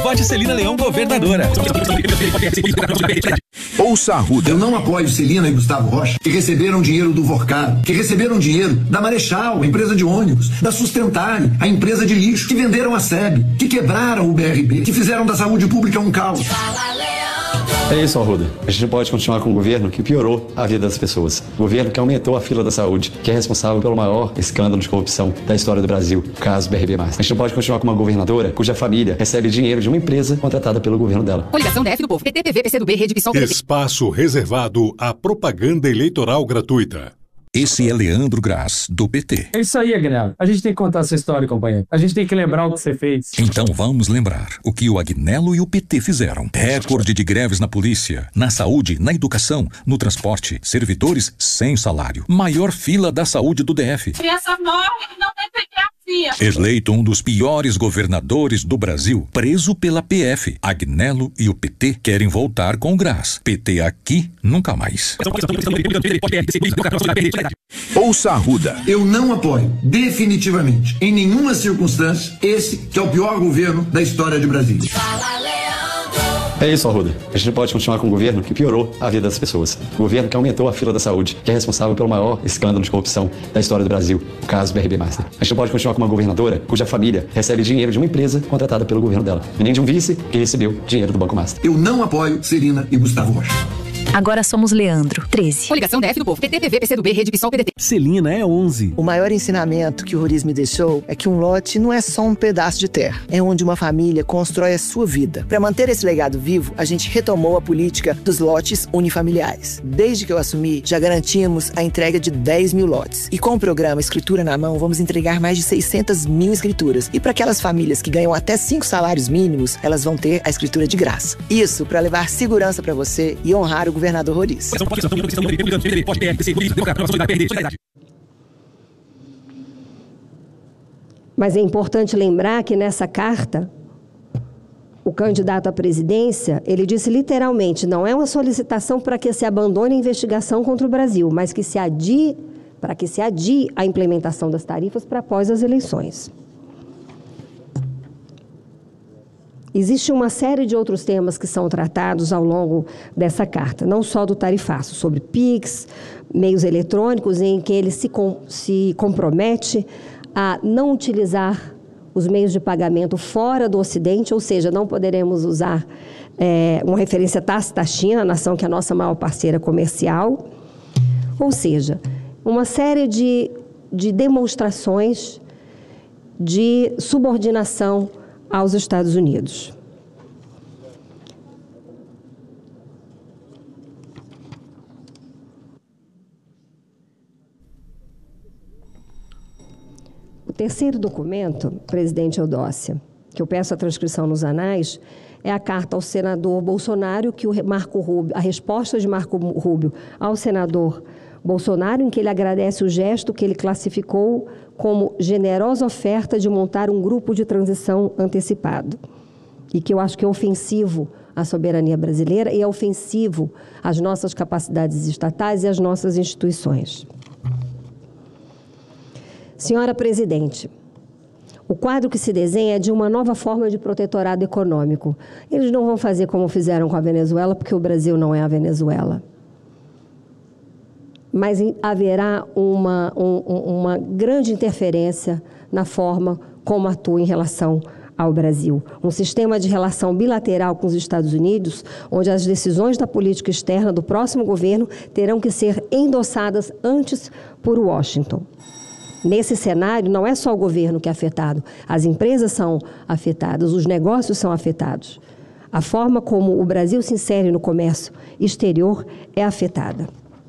Vote Celina Leão, governadora. Ouça Arruda. Eu não apoio Celina e Gustavo Rocha, que receberam dinheiro do Vorcado, que receberam dinheiro da Marechal, a empresa de ônibus, da Sustentare, a empresa de lixo, que venderam a SEB, que quebraram o BRB, que fizeram da saúde pública um caos. É isso, Arruda. A gente não pode continuar com um governo que piorou a vida das pessoas. Um governo que aumentou a fila da saúde, que é responsável pelo maior escândalo de corrupção da história do Brasil, o caso BRB+. A gente não pode continuar com uma governadora cuja família recebe dinheiro de uma empresa contratada pelo governo dela. Coligação DF do Povo, PT, PV, PCdoB, Rede PSOL, PDT. Espaço reservado à propaganda eleitoral gratuita. Esse é Leandro Graz, do PT. É isso aí, Agnello. A gente tem que contar essa história, companheiro. A gente tem que lembrar o que você fez. Então vamos lembrar o que o Agnello e o PT fizeram. Recorde de greves na polícia, na saúde, na educação, no transporte, servidores sem salário. Maior fila da saúde do DF. Criança morre e não tem pediatria. Eleito um dos piores governadores do Brasil, preso pela PF. Agnello e o PT querem voltar com o Graz. PT aqui, nunca mais. Ouça Arruda. Eu não apoio, definitivamente, em nenhuma circunstância, esse que é o pior governo da história de Brasília. É isso, Arruda. A gente não pode continuar com um governo que piorou a vida das pessoas. Um governo que aumentou a fila da saúde, que é responsável pelo maior escândalo de corrupção da história do Brasil, o caso BRB+. A gente não pode continuar com uma governadora cuja família recebe dinheiro de uma empresa contratada pelo governo dela, e nem de um vice que recebeu dinheiro do Banco Master. Eu não apoio Celina e Gustavo Rocha. Agora somos Leandro, 13. Coligação DF do Povo, PT, PV, PCdoB, Rede PSOL, PDT. Celina é 11. O maior ensinamento que o Roriz me deixou é que um lote não é só um pedaço de terra. É onde uma família constrói a sua vida. Para manter esse legado vivo, a gente retomou a política dos lotes unifamiliares. Desde que eu assumi, já garantimos a entrega de 10 mil lotes. E com o programa Escritura na Mão, vamos entregar mais de 600 mil escrituras. E para aquelas famílias que ganham até 5 salários mínimos, elas vão ter a escritura de graça. Isso para levar segurança para você e honrar o governador Roriz. Mas é importante lembrar que nessa carta, o candidato à presidência, ele disse literalmente, não é uma solicitação para que se abandone a investigação contra o Brasil, mas que se adie, para que se adie a implementação das tarifas para após as eleições. Existe uma série de outros temas que são tratados ao longo dessa carta, não só do tarifaço, sobre PIX, meios eletrônicos, em que ele se compromete a não utilizar os meios de pagamento fora do Ocidente, ou seja, não poderemos usar uma referência tácita à China, a nação que é a nossa maior parceira comercial, ou seja, uma série de demonstrações de subordinação aos Estados Unidos. O terceiro documento, presidente Eudócia, que eu peço a transcrição nos anais, é a carta ao senador Bolsonaro, que a resposta de Marco Rubio ao senador Bolsonaro, em que ele agradece o gesto que ele classificou como generosa oferta de montar um grupo de transição antecipado. E que eu acho que é ofensivo à soberania brasileira e é ofensivo às nossas capacidades estatais e às nossas instituições. Senhora Presidente, o quadro que se desenha é de uma nova forma de protetorado econômico. Eles não vão fazer como fizeram com a Venezuela, porque o Brasil não é a Venezuela. Mas haverá uma grande interferência na forma como atua em relação ao Brasil. Um sistema de relação bilateral com os Estados Unidos, onde as decisões da política externa do próximo governo terão que ser endossadas antes por Washington. Nesse cenário, não é só o governo que é afetado, as empresas são afetadas, os negócios são afetados. A forma como o Brasil se insere no comércio exterior é afetada.